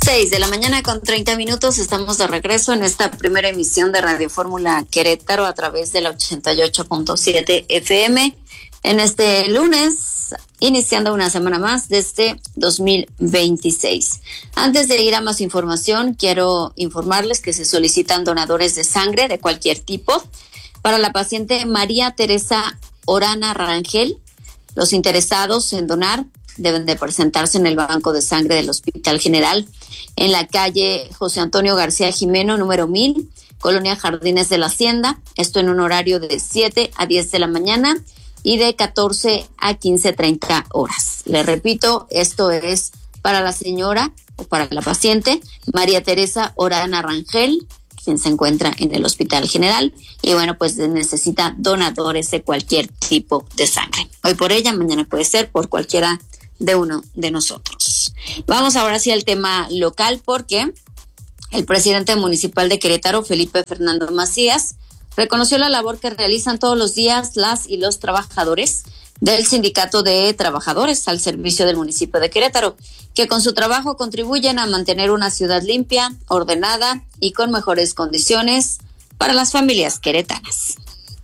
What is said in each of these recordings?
6:30 a.m, estamos de regreso en esta primera emisión de Radio Fórmula Querétaro a través de la 88.7 FM. En este lunes, iniciando una semana más de este 2026. Antes de ir a más información, quiero informarles que se solicitan donadores de sangre de cualquier tipo para la paciente María Teresa Orana Rangel. Los interesados en donar deben de presentarse en el banco de sangre del Hospital General en la calle José Antonio García Jimeno, número 1000, Colonia Jardines de la Hacienda. Esto en un horario de 7 a 10 de la mañana y de 14 a 15:30 horas. Le repito, esto es para la señora o para la paciente María Teresa Orana Rangel, quien se encuentra en el Hospital General y bueno, pues necesita donadores de cualquier tipo de sangre. Hoy por ella, mañana puede ser por cualquiera de uno de nosotros. Vamos ahora sí al tema local, porque el presidente municipal de Querétaro, Felipe Fernando Macías, reconoció la labor que realizan todos los días las y los trabajadores del Sindicato de Trabajadores al servicio del municipio de Querétaro, que con su trabajo contribuyen a mantener una ciudad limpia, ordenada y con mejores condiciones para las familias queretanas.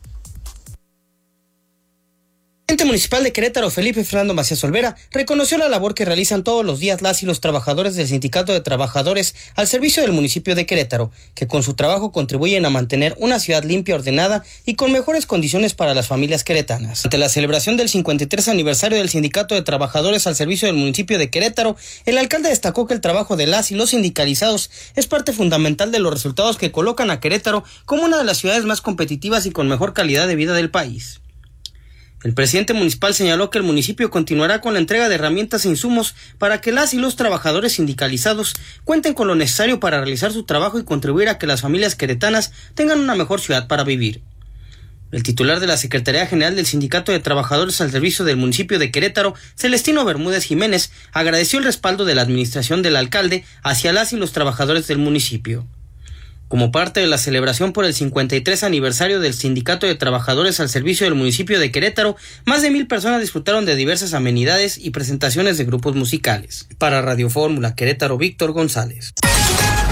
El presidente municipal de Querétaro, Felipe Fernando Macías Olvera, reconoció la labor que realizan todos los días las y los trabajadores del Sindicato de Trabajadores al servicio del municipio de Querétaro, que con su trabajo contribuyen a mantener una ciudad limpia, ordenada y con mejores condiciones para las familias queretanas. Ante la celebración del 53 aniversario del Sindicato de Trabajadores al servicio del municipio de Querétaro, el alcalde destacó que el trabajo de las y los sindicalizados es parte fundamental de los resultados que colocan a Querétaro como una de las ciudades más competitivas y con mejor calidad de vida del país. El presidente municipal señaló que el municipio continuará con la entrega de herramientas e insumos para que las y los trabajadores sindicalizados cuenten con lo necesario para realizar su trabajo y contribuir a que las familias queretanas tengan una mejor ciudad para vivir. El titular de la Secretaría General del Sindicato de Trabajadores al servicio del municipio de Querétaro, Celestino Bermúdez Jiménez, agradeció el respaldo de la administración del alcalde hacia las y los trabajadores del municipio. Como parte de la celebración por el 53 aniversario del Sindicato de Trabajadores al servicio del municipio de Querétaro, más de 1,000 personas disfrutaron de diversas amenidades y presentaciones de grupos musicales. Para Radio Fórmula Querétaro, Víctor González.